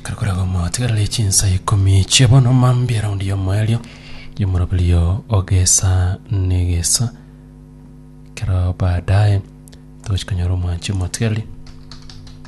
Karkura como tigale chinsa ikomi chebono mambi around yo maelio yomoroblio ogesa negesa kara baadaye tuchikanyoro mwanchi motigale